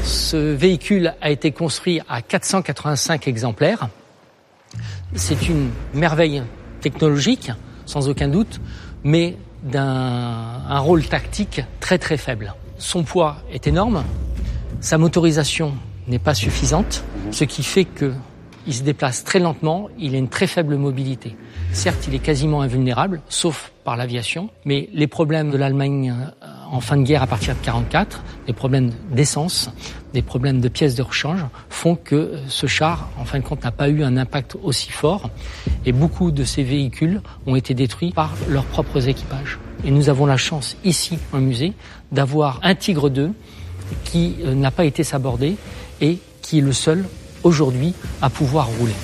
Ce véhicule a été construit à 485 exemplaires. C'est une merveille technologique, sans aucun doute, mais d'un rôle tactique très très faible. Son poids est énorme, sa motorisation n'est pas suffisante, ce qui fait qu'il se déplace très lentement, il a une très faible mobilité. Certes, il est quasiment invulnérable, sauf par l'aviation, mais les problèmes de l'Allemagne en fin de guerre à partir de 1944, les problèmes d'essence, des problèmes de pièces de rechange, font que ce char, en fin de compte, n'a pas eu un impact aussi fort. Et beaucoup de ces véhicules ont été détruits par leurs propres équipages. Et nous avons la chance, ici, au musée, d'avoir un Tigre II qui n'a pas été sabordé et qui est le seul, aujourd'hui, à pouvoir rouler.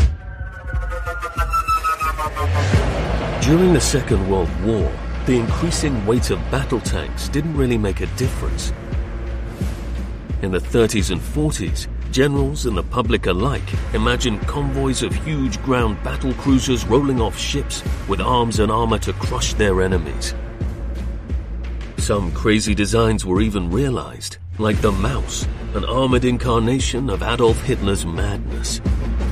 During the Second World War, the increasing weight of battle tanks didn't really make a difference. In the 30s and 40s, generals and the public alike imagined convoys of huge ground battle cruisers rolling off ships with arms and armor to crush their enemies. Some crazy designs were even realized, like the Maus, an armored incarnation of Adolf Hitler's madness.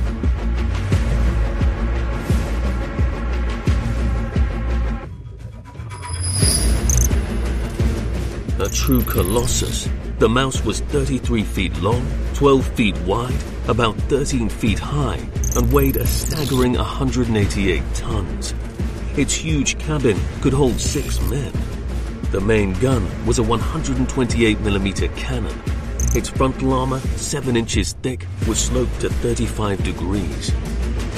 A true colossus, the Maus was 33 feet long, 12 feet wide, about 13 feet high, and weighed a staggering 188 tons. Its huge cabin could hold 6 men. The main gun was a 128mm cannon. Its frontal armor, 7 inches thick, was sloped to 35 degrees.